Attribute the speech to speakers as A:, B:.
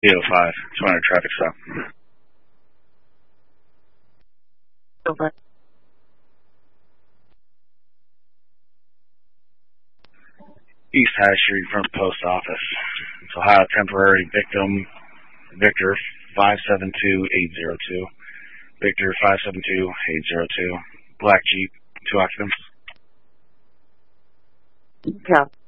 A: 805, 200 traffic stop.
B: Over.
A: East High Street front post office. It's Ohio temporary victim, Victor 572802. Victor 572802. Black Jeep, 2 occupants.
B: Yeah.